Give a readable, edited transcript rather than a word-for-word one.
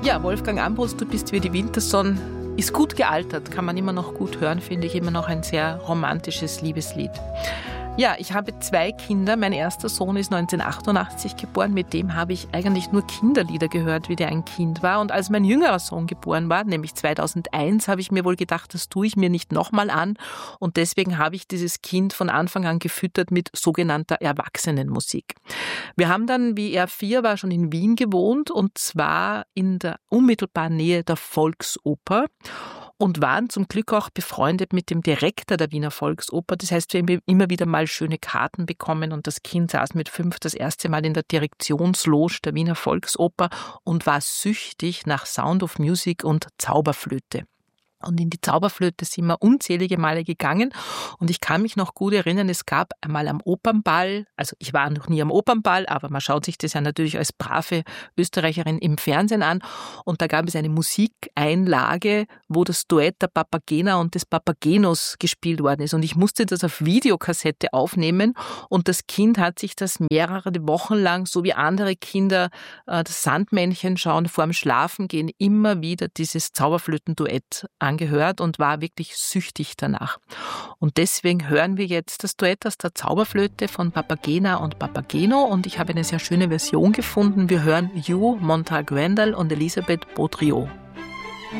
Ja, Wolfgang Ambros, du bist wie die Winterson, ist gut gealtert, kann man immer noch gut hören, finde ich, immer noch ein sehr romantisches Liebeslied. Ja, ich habe 2 Kinder. Mein erster Sohn ist 1988 geboren. Mit dem habe ich eigentlich nur Kinderlieder gehört, wie der ein Kind war. Und als mein jüngerer Sohn geboren war, nämlich 2001, habe ich mir wohl gedacht, das tue ich mir nicht nochmal an. Und deswegen habe ich dieses Kind von Anfang an gefüttert mit sogenannter Erwachsenenmusik. Wir haben dann, wie er 4 war, schon in Wien gewohnt, und zwar in der unmittelbaren Nähe der Volksoper. Und waren zum Glück auch befreundet mit dem Direktor der Wiener Volksoper. Das heißt, wir haben immer wieder mal schöne Karten bekommen und das Kind saß mit 5 das erste Mal in der Direktionsloge der Wiener Volksoper und war süchtig nach Sound of Music und Zauberflöte. Und in die Zauberflöte sind wir unzählige Male gegangen. Und ich kann mich noch gut erinnern, es gab einmal am Opernball, also ich war noch nie am Opernball, aber man schaut sich das ja natürlich als brave Österreicherin im Fernsehen an. Und da gab es eine Musikeinlage, wo das Duett der Papagena und des Papagenos gespielt worden ist. Und ich musste das auf Videokassette aufnehmen. Und das Kind hat sich das mehrere Wochen lang, so wie andere Kinder das Sandmännchen schauen, vorm Schlafengehen immer wieder dieses Zauberflötenduett angehört und war wirklich süchtig danach. Und deswegen hören wir jetzt das Duett aus der Zauberflöte von Papagena und Papageno und ich habe eine sehr schöne Version gefunden. Wir hören Hugh Montalguendal und Elisabeth Baudrillot.